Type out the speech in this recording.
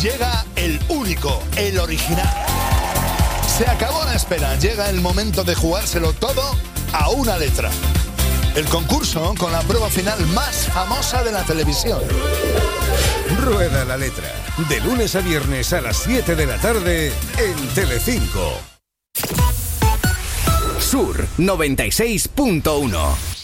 Llega el único, el original. Se acabó la espera, llega el momento de jugárselo todo a una letra. El concurso con la prueba final más famosa de la televisión. Rueda la letra, de lunes a viernes a las 7 de la tarde en Telecinco. Sur 96.1.